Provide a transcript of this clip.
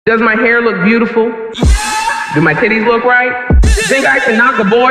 Does my hair look beautiful? Do my titties look right? Think I can knock a boy